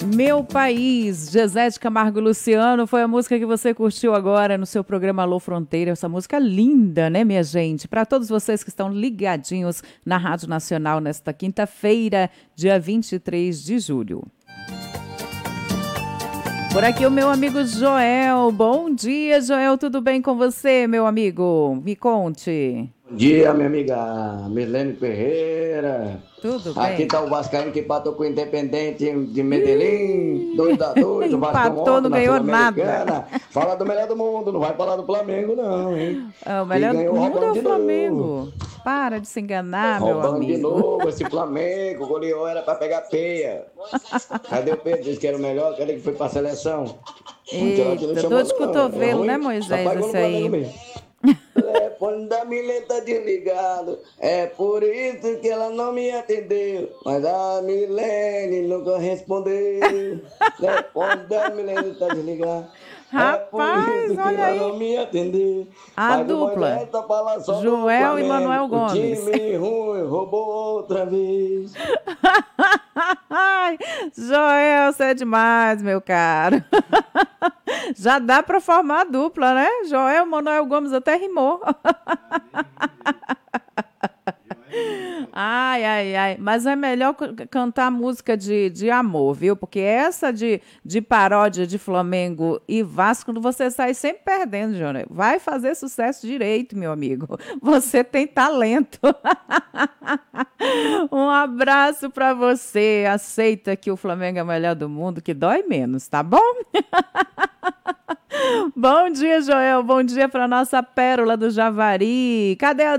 Meu País, Zezé de Camargo e Luciano, foi a música que você curtiu agora no seu programa Alô Fronteira. Essa música linda, né, minha gente? Para todos vocês que estão ligadinhos na Rádio Nacional nesta quinta-feira, dia 23 de julho. Por aqui o meu amigo Joel. Bom dia, Joel. Tudo bem com você, meu amigo? Me conte. Bom dia, minha amiga Milene Ferreira. Tudo bem? Aqui tá o Vascaíno que empatou com o Independente de Medellín, 2-2, o Vasco empatou, não ganhou nada. Fala do melhor do mundo, não vai falar do Flamengo não, hein? O melhor do mundo é o Flamengo. Para de se enganar, meu amigo. Roubando de novo esse Flamengo, goleou, era pra pegar peia. Cadê o Pedro? Disse que era o melhor, cadê que foi pra seleção? Eita, dor de cotovelo, né, Moisés, esse aí. O telefone da Milene tá desligado, é por isso que ela não me atendeu. Mas a Milene nunca respondeu. O telefone da Milene tá desligado. Rapaz, olha aí. Não me atendeu. A dupla, Joel e Manuel Gomes. O time ruim roubou outra vez. Joel, você é demais, meu caro. Já dá pra formar a dupla, né? Joel e Manuel Gomes até rimou. Ai. Mas é melhor cantar música de amor, viu? Porque essa de paródia de Flamengo e Vasco, você sai sempre perdendo, João. Vai fazer sucesso direito, meu amigo. Você tem talento. Um abraço para você. Aceita que o Flamengo é o melhor do mundo, que dói menos, tá bom? Bom dia, Joel. Bom dia para nossa pérola do Javari. Cadê a